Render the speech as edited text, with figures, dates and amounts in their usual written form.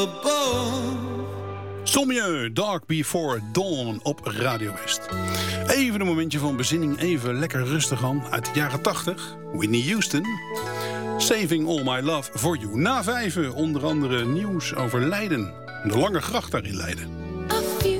Sommieu, Dark Before Dawn op Radio West. Even een momentje van bezinning, even lekker rustig aan. Uit de jaren 80, Whitney Houston. Saving All My Love For You. Na 5 onder andere nieuws over Leiden. De Lange Gracht daar in Leiden.